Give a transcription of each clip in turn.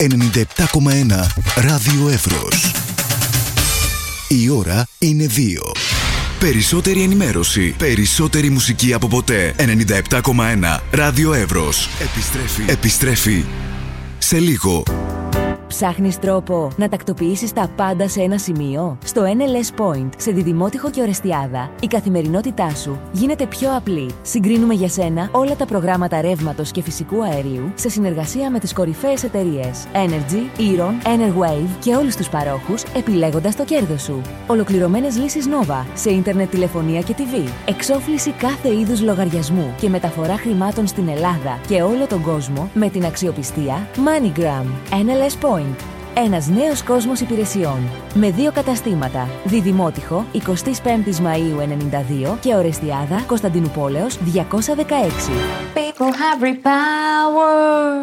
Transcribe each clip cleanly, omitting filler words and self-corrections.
97,1 Ράδιο Εύρος. Η ώρα είναι 2. Περισσότερη ενημέρωση, περισσότερη μουσική από ποτέ. 97,1 Ράδιο Εύρος. Επιστρέφει σε λίγο. Ψάχνεις τρόπο να τακτοποιήσεις τα πάντα σε ένα σημείο? Στο NLS Point, σε Διδημότυχο και Ορεστιάδα, η καθημερινότητά σου γίνεται πιο απλή. Συγκρίνουμε για σένα όλα τα προγράμματα ρεύματος και φυσικού αερίου σε συνεργασία με τις κορυφαίες εταιρείες Energy, Eron, Enerwave και όλους τους παρόχους, επιλέγοντας το κέρδος σου. Ολοκληρωμένες λύσεις Nova σε ίντερνετ, τηλεφωνία και TV. Εξόφληση κάθε είδους λογαριασμού και μεταφορά χρημάτων στην Ελλάδα και όλο τον κόσμο με την αξιοπιστία MoneyGram. NLS Point. Ένας νέος κόσμος υπηρεσιών. Με 2 καταστήματα. Διδημότυχο, 25 Μαΐου 92 και Ορεστιάδα, Κωνσταντινουπόλεως 216. People have repower.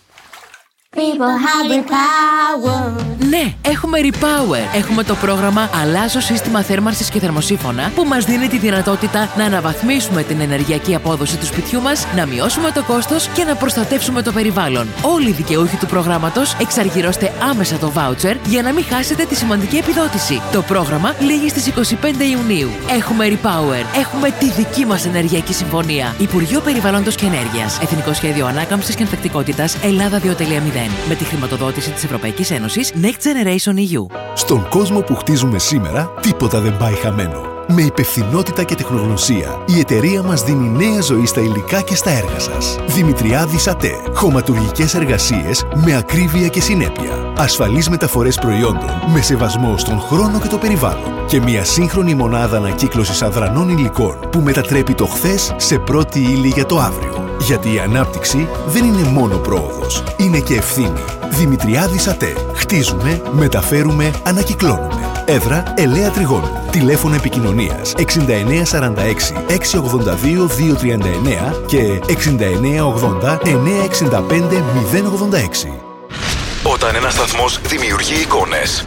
People have repower. Ναι, έχουμε Repower. Έχουμε το πρόγραμμα Αλλάζω σύστημα θέρμανσης και θερμοσύφωνα που μας δίνει τη δυνατότητα να αναβαθμίσουμε την ενεργειακή απόδοση του σπιτιού μας, να μειώσουμε το κόστος και να προστατεύσουμε το περιβάλλον. Όλοι οι δικαιούχοι του προγράμματος εξαργυρώστε άμεσα το voucher για να μην χάσετε τη σημαντική επιδότηση. Το πρόγραμμα λήγει στις 25 Ιουνίου. Έχουμε Repower. Έχουμε τη δική μας ενεργειακή συμφωνία. Υπουργείο Περιβάλλοντος και Ενέργειας. Εθνικό Σχέδιο Ανάκαμψης και Ανθεκτικότητας Ελλάδα 2.0. Με τη χρηματοδότηση της Ευρωπαϊκής Ένωσης Next Generation EU. Στον κόσμο που χτίζουμε σήμερα, τίποτα δεν πάει χαμένο. Με υπευθυνότητα και τεχνογνωσία, η εταιρεία μας δίνει νέα ζωή στα υλικά και στα έργα σας. Δημητριάδης ΑΤΕ. Χωματουργικές εργασίες με ακρίβεια και συνέπεια. Ασφαλείς μεταφορές προϊόντων με σεβασμό στον χρόνο και το περιβάλλον. Και μια σύγχρονη μονάδα ανακύκλωσης αδρανών υλικών που μετατρέπει το χθες σε πρώτη ύλη για το αύριο. Γιατί η ανάπτυξη δεν είναι μόνο πρόοδος, είναι και ευθύνη. Δημητριάδης ΑΤΕ. Χτίζουμε, μεταφέρουμε, ανακυκλώνουμε. Έδρα Ελαία Τριγώνου. Τηλέφωνο επικοινωνίας 6946 682 239 και 6980 965 086. Όταν ένας σταθμός δημιουργεί εικόνες,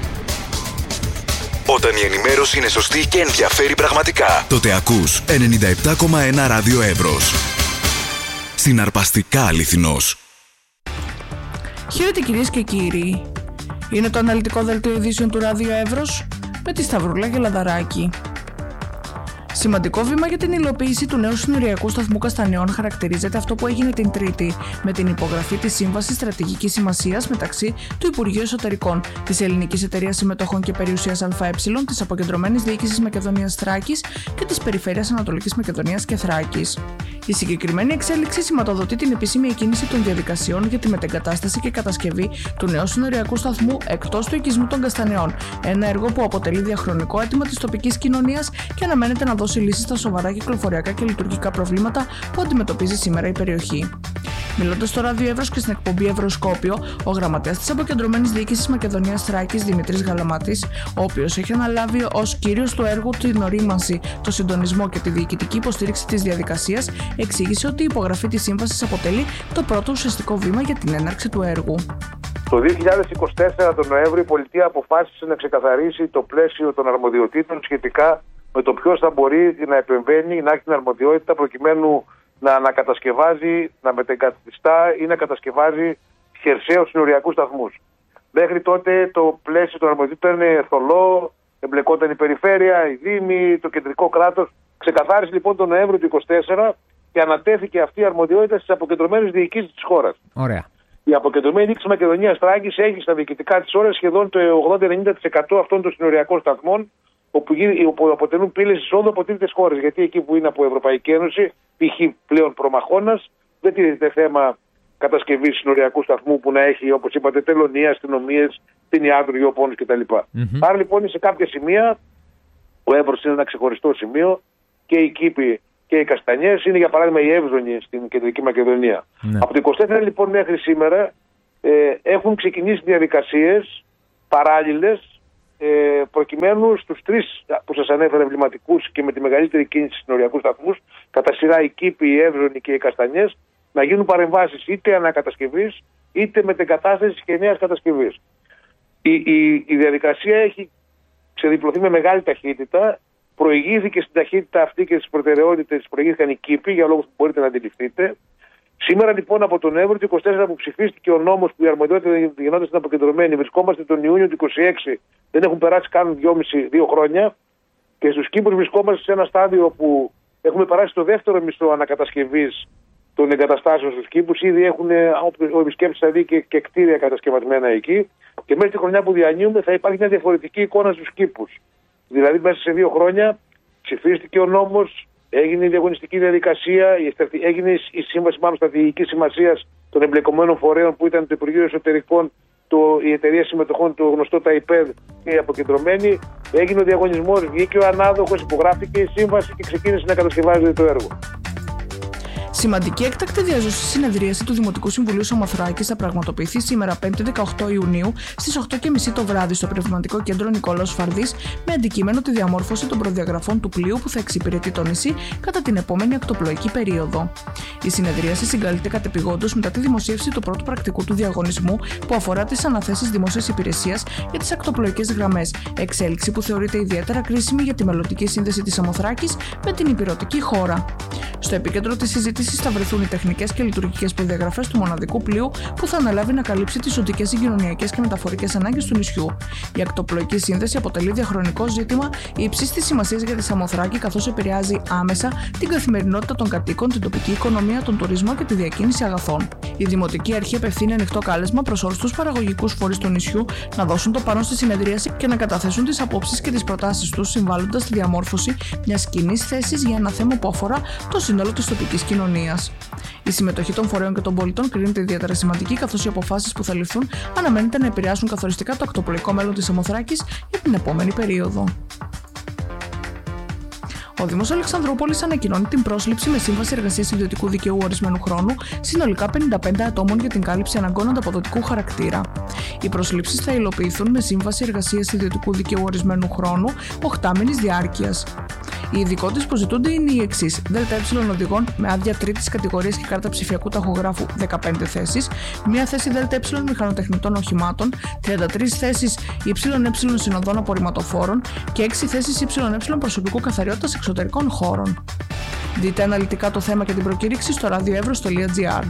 όταν η ενημέρωση είναι σωστή και ενδιαφέρει πραγματικά, τότε ακούς 97,1 Ράδιο Εύρος. Συναρπαστικά αληθινός. Χαίρετε κυρίες και κύριοι. Είναι το αναλυτικό δελτίο ειδήσεων του Ράδιο Εύρος με τη Σταυρούλα Γελαδαράκη. Σημαντικό βήμα για την υλοποίηση του νέου συνοριακού σταθμού Καστανιών χαρακτηρίζεται αυτό που έγινε την Τρίτη με την υπογραφή της Σύμβασης Στρατηγικής Σημασίας μεταξύ του Υπουργείου Εσωτερικών, της Ελληνικής Εταιρείας Συμμετοχών και Περιουσίας ΑΕ, της Αποκεντρωμένης Διοίκησης Μακεδονίας Θράκης και της Περιφέρειας Ανατολικής Μακεδονίας και Θράκης. Η συγκεκριμένη εξέλιξη σηματοδοτεί την επίσημη εκκίνηση των διαδικασιών για τη μετεγκατάσταση και κατασκευή του νέου συνοριακού σταθμού εκτός του οικισμού των Καστανιών. Ένα έργο που αποτελεί διαχρονικό αίτημα της τοπικής κοινωνίας και αναμένεται να δώσει λύσεις στα σοβαρά κυκλοφοριακά και λειτουργικά προβλήματα που αντιμετωπίζει σήμερα η περιοχή. Μιλώντας στο Ράδιο Εύρος και στην εκπομπή Ευρωσκόπιο, ο γραμματέας της Αποκεντρωμένης Διοίκησης Μακεδονίας Θράκης, Δημήτρης Γαλαμάτης, ο οποίος έχει αναλάβει ως κύριος του έργου την ορίμανση, το συντονισμό και τη διοικητική υποστήριξη της διαδικασίας, εξήγησε ότι η υπογραφή της σύμβασης αποτελεί το πρώτο ουσιαστικό βήμα για την έναρξη του έργου. Το 2024 τον Νοέμβριο η πολιτεία αποφάσισε να ξεκαθαρίσει το πλαίσιο των αρμοδιοτήτων σχετικά με το ποιος θα μπορεί να επεμβαίνει, να έχει την αρμοδιότητα προκειμένου να ανακατασκευάζει, να μετεγκαθιστά ή να κατασκευάζει χερσαίους συνοριακούς σταθμούς. Μέχρι τότε το πλαίσιο των αρμοδιοτήτων είναι θολό, εμπλεκόταν η περιφέρεια, η Δήμη, το κεντρικό κράτος. Ξεκαθάρισε λοιπόν τον Νοέμβριο του 2024 και ανατέθηκε αυτή η αρμοδιότητα στις αποκεντρωμένες διοικήσεις της χώρας. Ωραία. Η αποκεντρωμένη διοίκηση Μακεδονίας Θράκης έχει στα διοικητικά της ώρας σχεδόν το 80-90% αυτών των συνοριακών σταθμών, όπου αποτελούν πύλες εισόδου από τρίτες χώρες. Γιατί εκεί που είναι από Ευρωπαϊκή Ένωση, π.χ. πλέον προμαχώνας, δεν τίθεται θέμα κατασκευής συνοριακού σταθμού που να έχει, όπως είπατε, τελωνία, αστυνομίες, κτηνιάτρου, γεωπόνους κτλ. Άρα λοιπόν σε κάποια σημεία ο Εύρος είναι ένα ξεχωριστό σημείο και οι Κήποι και οι Καστανιές είναι για παράδειγμα η Εύζωνη στην Κεντρική Μακεδονία. Από το 24 λοιπόν μέχρι σήμερα έχουν ξεκινήσει διαδικασίες παράλληλες προκειμένου στους τρεις που σας ανέφερα εμβληματικούς και με τη μεγαλύτερη κίνηση συνοριακούς σταθμούς, κατά σειρά οι Κήποι, οι Εύζωνοι και οι Καστανιές, να γίνουν παρεμβάσεις είτε ανακατασκευής είτε μετεγκατάστασης και νέας κατασκευής. Η διαδικασία έχει ξεδιπλωθεί με μεγάλη ταχύτητα. Προηγήθηκε στην ταχύτητα αυτή και στις προτεραιότητες, προηγήθηκαν οι Κήποι για λόγους που μπορείτε να αντιληφθείτε. Σήμερα λοιπόν από τον Εύρο του 24 που ψηφίστηκε ο νόμος που η αρμοδιότητα γινόταν στην αποκεντρωμένη, βρισκόμαστε τον Ιούνιο του 26, δεν έχουν περάσει καν 2,5-2 χρόνια και στους κήπους βρισκόμαστε σε ένα στάδιο που έχουμε περάσει το δεύτερο μισθό ανακατασκευής των εγκαταστάσεων στους κήπους. Ήδη έχουν, ο επισκέπτης θα δει και κτίρια κατασκευασμένα εκεί και μέχρι τη χρονιά που διανύουμε θα υπάρχει μια διαφορετική εικόνα στους κήπους. Δηλαδή μέσα σε 2 χρόνια ψηφίστηκε ο νόμος, έγινε η διαγωνιστική διαδικασία, έγινε η σύμβαση μάλλον στρατηγικής σημασίας των εμπλεκομένων φορέων που ήταν το Υπουργείο Εσωτερικών, η εταιρεία συμμετοχών, το γνωστό ΤΑΙΠΕΔ και η αποκεντρωμένη. Έγινε ο διαγωνισμός, βγήκε ο ανάδοχος, υπογράφηκε η σύμβαση και ξεκίνησε να κατασκευάζεται το έργο. Σημαντική έκτακτη διαζώση συνεδρίαση του Δημοτικού Συμβουλίου Σαμοθράκης θα πραγματοποιηθεί σήμερα 5η 18 Ιουνίου στις 8:30 το βράδυ στο Πνευματικό Κέντρο Νικόλαος Φαρδής με αντικείμενο τη διαμόρφωση των προδιαγραφών του πλοίου που θα εξυπηρετεί το νησί κατά την επόμενη ακτοπλοϊκή περίοδο. Η συνεδρίαση συγκαλείται κατεπηγόντως μετά τη δημοσίευση του πρώτου πρακτικού του διαγωνισμού που αφορά τις αναθέσεις δημόσιας υπηρεσίας για τις ακτοπλοϊκές γραμμές, εξέλιξη που θεωρείται ιδιαίτερα κρίσιμη για τη μελλοντική σύνδεση της Σαμοθράκης με την ηπειρωτική χώρα. Στο επίκεντρο της συζήτησης θα βρεθούν οι τεχνικές και λειτουργικές προδιαγραφές του μοναδικού πλοίου που θα αναλάβει να καλύψει τις οδικές, συγκοινωνιακές και μεταφορικές ανάγκες του νησιού. Η ακτοπλοϊκή σύνδεση αποτελεί διαχρονικό ζήτημα υψής της σημασίας για τη Σαμοθράκη, καθώς επηρεάζει άμεσα την καθημερινότητα των κατοίκων, την τοπική οικονομία, τον τουρισμό και τη διακίνηση αγαθών. Η Δημοτική Αρχή απευθύνει ανοιχτό κάλεσμα προς όλους τους παραγωγικούς φορείς του νησιού να δώσουν το παρόν στη συνεδρίαση και να καταθέσουν τις απόψεις και τις προτάσεις τους, συμβάλλοντας στη διαμόρφωση μιας κοινής θέσης για ένα θέμα που αφορά το σύνολο της τοπικής κοινωνίας. Η συμμετοχή των φορέων και των πολιτών κρίνεται ιδιαίτερα σημαντική, καθώς οι αποφάσεις που θα ληφθούν αναμένεται να επηρεάσουν καθοριστικά το ακτοπλοϊκό μέλλον της Σαμοθράκης για την επόμενη περίοδο. Ο Δήμος Αλεξανδρούπολης ανακοινώνει την πρόσληψη με σύμβαση εργασίας ιδιωτικού δικαίου ορισμένου χρόνου συνολικά 55 ατόμων για την κάλυψη αναγκών ανταποδοτικού χαρακτήρα. Οι προσλήψεις θα υλοποιηθούν με σύμβαση εργασίας ιδιωτικού δικαίου ορισμένου χρόνου 8μηνης διάρκειας. Οι ειδικότητες που ζητούνται είναι οι εξής: ΔΕ οδηγών με άδεια τρίτης κατηγορίας και κάρτα ψηφιακού ταχογράφου 15 θέσεις, μία θέση ΔΕ μηχανοτεχνητών οχημάτων, 33 θέσεις ΙΕ συνοδών απορριμματοφόρων και 6 θέσεις ΙΕ προσωπικού καθαριότητας εξωτερικών χώρων. Δείτε αναλυτικά το θέμα και την προκήρυξη στο radioevros.gr.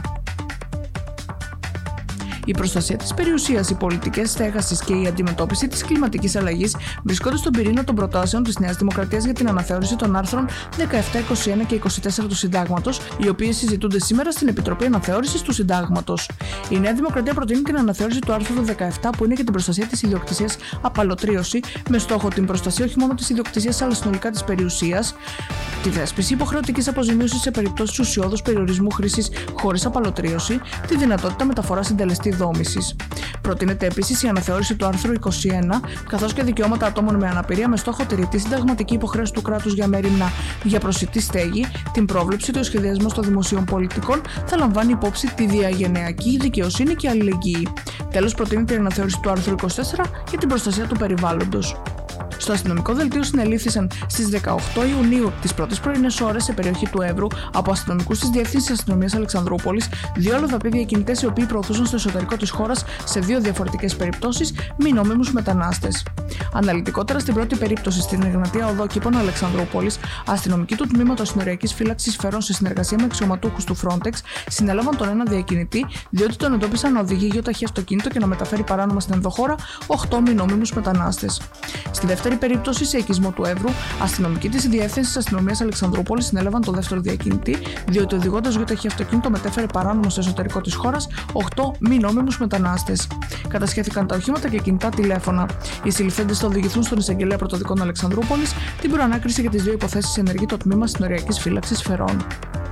Η προστασία της περιουσίας, οι πολιτικές στέγασης και η αντιμετώπιση της κλιματικής αλλαγής βρισκόνται στον πυρήνα των προτάσεων της Νέας Δημοκρατίας για την αναθεώρηση των άρθρων 17, 21 και 24 του Συντάγματος, οι οποίες συζητούνται σήμερα στην Επιτροπή Αναθεώρησης του Συντάγματος. Η Νέα Δημοκρατία προτείνει την αναθεώρηση του άρθρου 17, που είναι για την προστασία της ιδιοκτησίας απαλωτρίωση, με στόχο την προστασία όχι μόνο της ιδιοκτησίας αλλά συνολικά της περιουσίας, τη θέσπιση υποχρεωτικής αποζημίωσης σε περιπτώσεις ουσιώδους περιορισμού χρήσης χωρίς απαλωτρίωση, τη δυνατότητα μεταφοράς συντελεστή δόμησης. Προτείνεται επίσης η αναθεώρηση του άρθρου 21, καθώς και δικαιώματα ατόμων με αναπηρία, με στόχο τη ρητή συνταγματική υποχρέωση του κράτους για μέριμνα για προσιτή στέγη, την πρόβλεψη ότι ο σχεδιασμός των δημοσίων πολιτικών θα λαμβάνει υπόψη τη διαγενειακή δικαιοσύνη και αλληλεγγύη. Τέλος, προτείνεται η αναθεώρηση του άρθρου 24 για την προστασία του περιβάλλοντος. Στο αστυνομικό δελτίο συνελήφθησαν στις 18 Ιουνίου τις πρώτες πρωινές ώρες σε περιοχή του Εύρου από αστυνομικούς της Διεύθυνσης Αστυνομίας Αλεξανδρούπολης 2 αλλοδαποί διακινητές οι οποίοι προωθούσαν στο εσωτερικό της χώρας σε 2 διαφορετικές περιπτώσεις μη νόμιμους μετανάστες. Αναλυτικότερα, στην πρώτη περίπτωση, στην Εγνατία Οδό Κήπων Αλεξανδρούπολης, αστυνομικοί του τμήματος συνοριακής φύλαξης Φερών σε συνεργασία με αξιωματούχους του Frontex συνέλαβαν τον ένα διακινητή, διότι τον εντόπισαν να οδηγεί γεωταχή αυτοκίνητο και να μεταφέρει παράνομα στην ενδοχώρα 8 μη νόμιμους μετανάστες. Στη δεύτερη περίπτωση, σε οικισμό του Εύρου, αστυνομικοί της Διεύθυνσης Αστυνομίας Αλεξανδρούπολης συνέλαβαν τον δεύτερο διακινητή, διότι οδηγώντας γεωταχή αυτοκίνητο μετέφερε παράνομα στο εσωτερικό της χώρας 8 μη νόμιμους μετανάστες. Κατασχέθηκαν τα οχήματα και κινητά τηλέφωνα. Οι συλληφθέντες θα οδηγηθούν στον εισαγγελέα πρωτοδικών Αλεξανδρούπολης. Την προανάκριση για τις 2 υποθέσεις ενεργεί το τμήμα συνοριακής φύλαξης Φερών.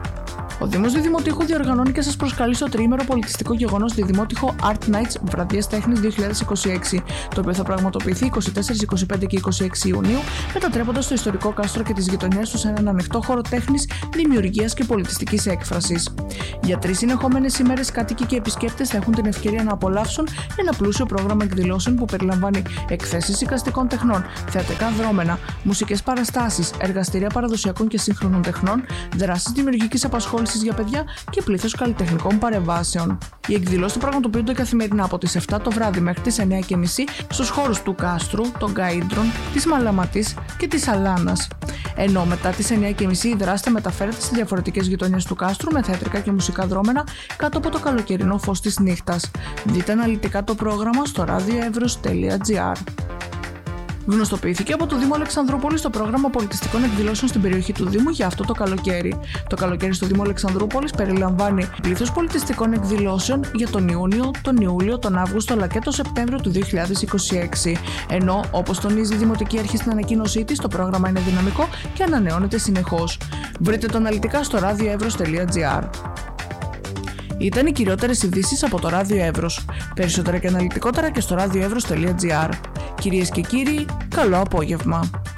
Ο Δήμος Διδημοτήχου διοργανώνει και σας προσκαλεί στο τριήμερο πολιτιστικό γεγονός Διδημότυχο Art Nights Βραδιές Τέχνης 2026, το οποίο θα πραγματοποιηθεί 24, 25 και 26 Ιουνίου, μετατρέποντας το ιστορικό κάστρο και τις γειτονιές του σε έναν ανοιχτό χώρο τέχνης, δημιουργίας και πολιτιστικής έκφρασης. Για 3 συνεχόμενες ημέρες, κάτοικοι και επισκέπτες θα έχουν την ευκαιρία να απολαύσουν ένα πλούσιο πρόγραμμα εκδηλώσεων που περιλαμβάνει εκθέσεις εικαστικών τεχνών, θεατρικά δρόμενα, μουσικές παραστάσεις, εργαστήρια παραδοσιακών και σύγχρονων τεχνών, δράσεις δημιουργικής απασχόλησης για παιδιά και πλήθος καλλιτεχνικών παρεμβάσεων. Οι εκδηλώσεις θα πραγματοποιούνται καθημερινά από τις 7 το βράδυ μέχρι τις 9:30 στους χώρους του Κάστρου, των Καΐντρων, της Μαλαματής και της Αλάνας. ενώ μετά τις 9:30 η δράση θα μεταφέρεται σε διαφορετικές γειτονιές του κάστρου με θεατρικά και μουσικά δρόμενα κάτω από το καλοκαιρινό φως της νύχτας. Δείτε αναλυτικά το πρόγραμμα στο radioevros.gr. Γνωστοποιήθηκε από το Δήμο Αλεξανδρούπολης το πρόγραμμα πολιτιστικών εκδηλώσεων στην περιοχή του Δήμου για αυτό το καλοκαίρι. Το καλοκαίρι στο Δήμο Αλεξανδρούπολης περιλαμβάνει πλήθος πολιτιστικών εκδηλώσεων για τον Ιούνιο, τον Ιούλιο, τον Αύγουστο αλλά και τον Σεπτέμβριο του 2026. Ενώ, όπως τονίζει η Δημοτική Αρχή στην ανακοίνωσή της, το πρόγραμμα είναι δυναμικό και ανανεώνεται συνεχώς. Βρείτε το αναλυτικά στο radioevros.gr. Ήταν οι κυριότερες ειδήσεις από το Ράδιο Εύρος. Περισσότερα και αναλυτικότερα και στο radioevros.gr. Κυρίες και κύριοι, καλό απόγευμα.